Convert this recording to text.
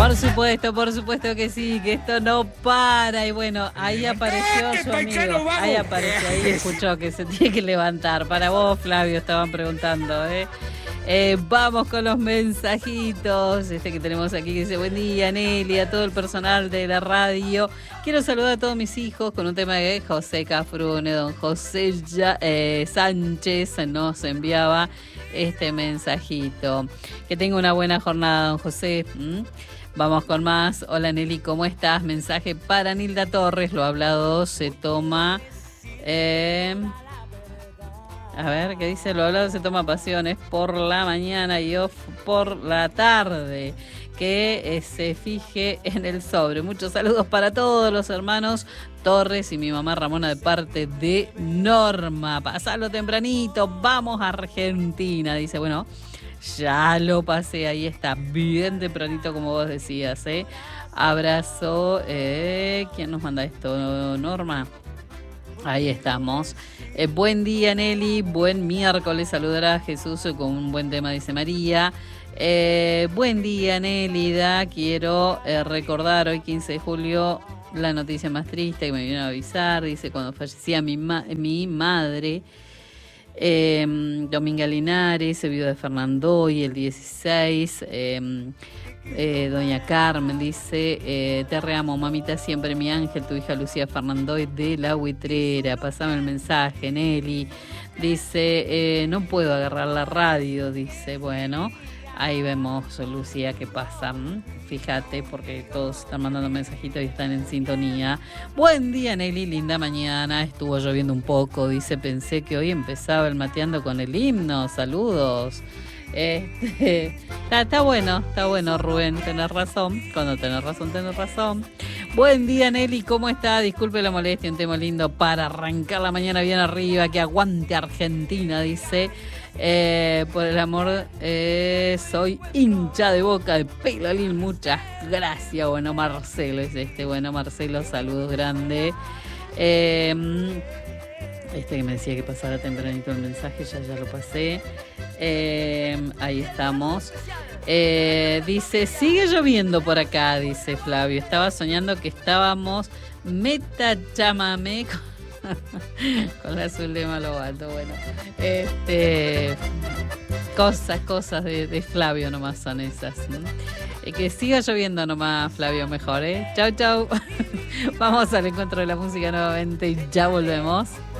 Por supuesto que sí, que esto no para. Y bueno, ahí apareció su amigo. Ahí apareció, ahí escuchó que se tiene que levantar. Para vos, Flavio, estaban preguntando, vamos con los mensajitos. Que tenemos aquí que dice: buen día, Nelly, a todo el personal de la radio. Quiero saludar a todos mis hijos con un tema de José Cafrune. Don José Sánchez nos enviaba este mensajito. Que tenga una buena jornada, don José. Vamos con más. Hola, Nelly, ¿cómo estás? Mensaje para Nilda Torres. Lo hablado se toma... a ver, ¿qué dice? Lo hablado se toma pasiones por la mañana y off por la tarde. Que se fije en el sobre. Muchos saludos para todos los hermanos Torres y mi mamá Ramona de parte de Norma. Pasalo tempranito, vamos a Argentina. Dice, bueno, ya lo pasé, ahí está, bien tempranito como vos decías, Abrazo. ¿Quién nos manda esto? Norma. Ahí estamos. Buen día, Nelly. Buen miércoles. Saludar a Jesús con un buen tema, dice María. Buen día, Nélida. Quiero recordar hoy 15 de julio la noticia más triste que me vino a avisar. Dice, cuando fallecía mi madre, Dominga Linares, viuda de Fernando, y el 16, doña Carmen dice, te reamo, mamita, siempre mi ángel, tu hija Lucía Fernandoy de La Huitrera. Pasame el mensaje, Nelly. Dice, no puedo agarrar la radio, dice, bueno, ahí vemos, Lucía, qué pasa. Fíjate, porque todos están mandando mensajitos y están en sintonía. Buen día, Nelly, linda mañana. Estuvo lloviendo un poco, dice, pensé que hoy empezaba el mateando con el himno. Saludos. Está bueno, Rubén, tenés razón. Cuando tenés razón. Buen día, Nelly, ¿cómo está? Disculpe la molestia, un tema lindo para arrancar la mañana bien arriba. Que aguante Argentina, dice. Por el amor, soy hincha de Boca de Pelalín, muchas gracias. Bueno, Marcelo es bueno, Marcelo, saludos grandes. Que me decía que pasara tempranito el mensaje, ya lo pasé. Ahí estamos. Dice, sigue lloviendo por acá, dice Flavio. Estaba soñando que estábamos metachamame con la azul de Malo Alto. Bueno, cosas de Flavio nomás son esas. Que siga lloviendo nomás, Flavio, mejor, Chau. Vamos al encuentro de la música nuevamente y ya volvemos.